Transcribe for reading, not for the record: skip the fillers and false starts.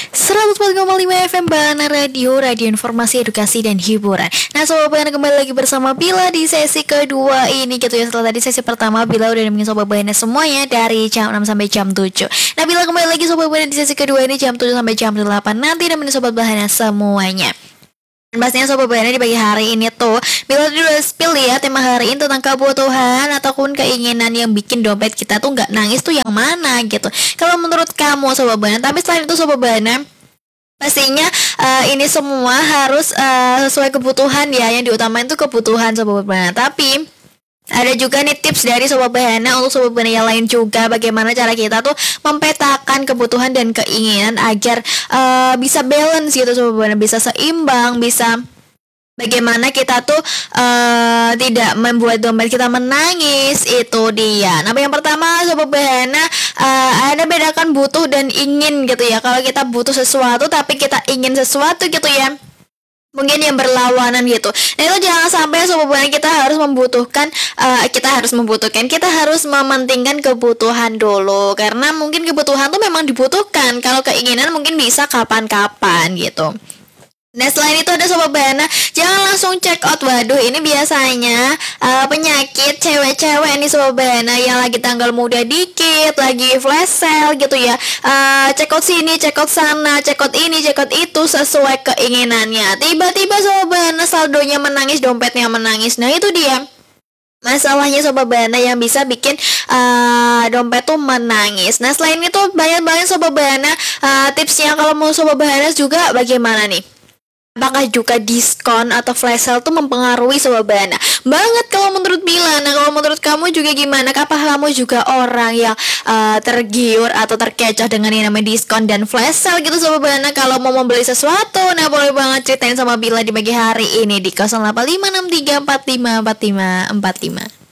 104,5 FM Bana Radio, radio informasi, edukasi, dan hiburan. Nah Sobat Bana, kembali lagi bersama Bila di sesi kedua ini gitu ya. Setelah tadi sesi pertama Bila udah nemenin Sobat Bana semuanya dari jam 6 sampai jam 7. Nah Bila kembali lagi Sobat Bana di sesi kedua ini jam 7 sampai jam 8. Nanti nemenin Sobat Bana semuanya. Pastinya Sobat Bana di pagi hari ini tuh Bila udah spill ya tema hari ini tentang kebutuhan ataupun keinginan yang bikin dompet kita tuh nggak nangis tuh yang mana gitu. Kalau menurut kamu Sobat Bana. Tapi selain itu Sobat Bana, pastinya ini semua harus sesuai kebutuhan ya. Yang diutamain tuh kebutuhan Sobat Bana. Tapi ada juga nih tips dari Sobat Bana untuk Sobat Bana yang lain juga, bagaimana cara kita tuh mempetakan kebutuhan dan keinginan agar bisa balance gitu Sobat Bana, bisa seimbang, bisa bagaimana kita tuh tidak membuat dompet kita menangis. Itu dia. Nah yang pertama Sobat Bana, ada bedakan butuh dan ingin gitu ya. Kalau kita butuh sesuatu tapi kita ingin sesuatu gitu ya, mungkin yang berlawanan gitu. Nah itu jangan sampai Sobat Bana kita harus mementingkan kebutuhan dulu. Karena mungkin kebutuhan tuh memang dibutuhkan, kalau keinginan mungkin bisa kapan-kapan gitu. Nah selain itu ada Sobat Bana, jangan langsung check out. Waduh, ini biasanya penyakit cewek-cewek nih Sobat Bana, yang lagi tanggal muda dikit, lagi flash sale gitu ya. Check out sini, check out sana, check out ini, check out itu sesuai keinginannya. Tiba-tiba Sobat Bana saldonya menangis, dompetnya menangis. Nah itu dia masalahnya Sobat Bana yang bisa bikin dompet tuh menangis. Nah selain itu banyak banget Sobat Bana tipsnya. Kalau mau Sobat Bana juga bagaimana nih? Apakah juga diskon atau flash sale tuh mempengaruhi Sobat Bana? Banget kalau menurut Bila. Nah kalau menurut kamu juga gimana? Apakah kamu juga orang yang tergiur atau terkecoh dengan yang namanya diskon dan flash sale gitu Sobat Bana kalau mau membeli sesuatu? Nah boleh banget ceritain sama Bila di pagi hari ini di 085634545545.